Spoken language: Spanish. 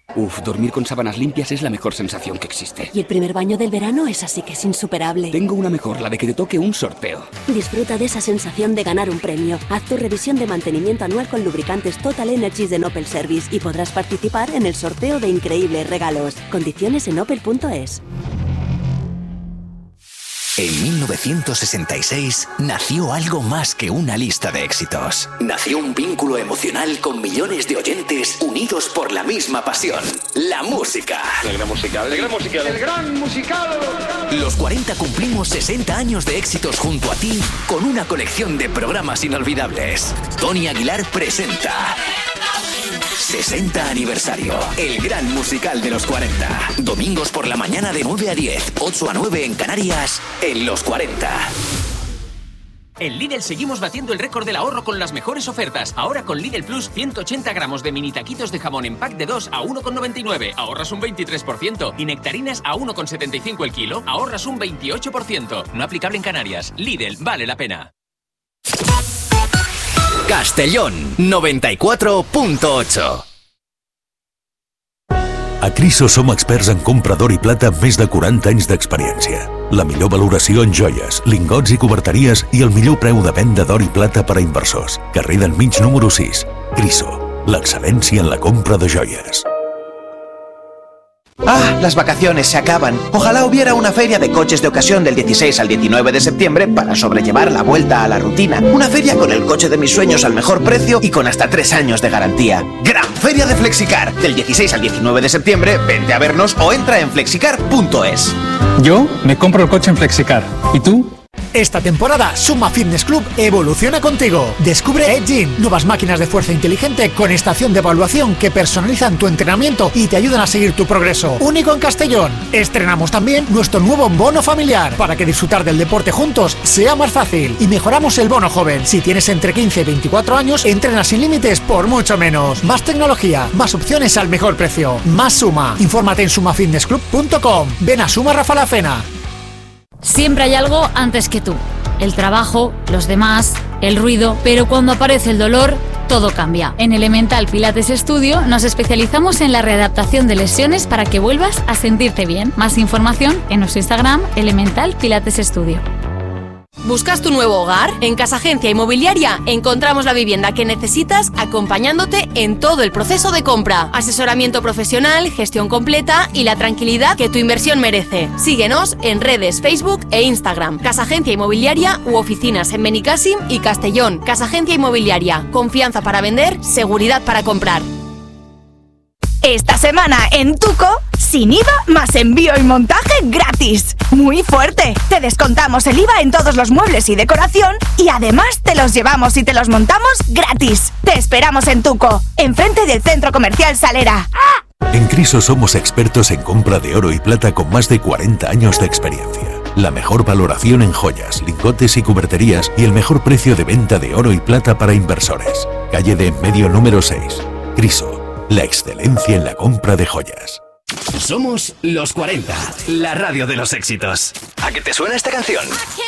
Uf, dormir con sábanas limpias es la mejor sensación que existe. Y el primer baño del verano es así que es insuperable. Tengo una mejor, la de que te toque un sorteo. Disfruta de esa sensación de ganar un premio. Haz tu revisión de mantenimiento anual con lubricantes Total Energies de Opel Service y podrás participar en el sorteo de increíbles regalos. Condiciones en opel.es. En 1966 nació algo más que una lista de éxitos. Nació un vínculo emocional con millones de oyentes unidos por la misma pasión, la música. El gran musical, el gran musical, el gran musical. Los 40 cumplimos 60 años de éxitos junto a ti con una colección de programas inolvidables. Tony Aguilar presenta 60 aniversario, el gran musical de los 40. Domingos por la mañana de 9 a 10, 8 a 9 en Canarias, en los 40. En Lidl seguimos batiendo el récord del ahorro con las mejores ofertas. Ahora con Lidl Plus, 180 gramos de mini taquitos de jamón en pack de 2 a 1,99. Ahorras un 23%. Y nectarinas a 1,75 el kilo. Ahorras un 28%. No aplicable en Canarias. Lidl, vale la pena. Castellón 94.8. A Criso som experts en compra d'or i plata amb més de 40 anys d'experiència. La millor valoració en joies, lingots i coberteries i el millor preu de venda d'or i plata per a inversors. Carrer del Mig número 6. Criso, l'excel·lència en la compra de joies. ¡Ah! Las vacaciones se acaban. Ojalá hubiera una feria de coches de ocasión del 16 al 19 de septiembre para sobrellevar la vuelta a la rutina. Una feria con el coche de mis sueños al mejor precio y con hasta 3 años de garantía. ¡Gran Feria de Flexicar! Del 16 al 19 de septiembre, vente a vernos o entra en flexicar.es. Yo me compro el coche en Flexicar. ¿Y tú? Esta temporada, Suma Fitness Club evoluciona contigo. Descubre Edgym, nuevas máquinas de fuerza inteligente con estación de evaluación que personalizan tu entrenamiento y te ayudan a seguir tu progreso. Único en Castellón. Estrenamos también nuestro nuevo bono familiar para que disfrutar del deporte juntos sea más fácil. Y mejoramos el bono joven. Si tienes entre 15 y 24 años, entrena sin límites por mucho menos. Más tecnología, más opciones al mejor precio. Más Suma. Infórmate en sumafitnessclub.com. Ven a Suma Rafa La Fena. Siempre hay algo antes que tú. El trabajo, los demás, el ruido, pero cuando aparece el dolor, todo cambia. En Elemental Pilates Studio nos especializamos en la readaptación de lesiones para que vuelvas a sentirte bien. Más información en nuestro Instagram, Elemental Pilates Studio. ¿Buscas tu nuevo hogar? En Casa Agencia Inmobiliaria encontramos la vivienda que necesitas acompañándote en todo el proceso de compra. Asesoramiento profesional, gestión completa y la tranquilidad que tu inversión merece. Síguenos en redes, Facebook e Instagram. Casa Agencia Inmobiliaria u oficinas en Benicàssim y Castellón. Casa Agencia Inmobiliaria. Confianza para vender, seguridad para comprar. Esta semana en Tuco, sin IVA más envío y montaje gratis. ¡Muy fuerte! Te descontamos el IVA en todos los muebles y decoración y además te los llevamos y te los montamos gratis. Te esperamos en Tuco, enfrente del Centro Comercial Salera. En Criso somos expertos en compra de oro y plata con más de 40 años de experiencia. La mejor valoración en joyas, lingotes y cuberterías y el mejor precio de venta de oro y plata para inversores. Calle de Enmedio número 6. Criso. La excelencia en la compra de joyas. Somos los 40, la radio de los éxitos. ¿A qué te suena esta canción?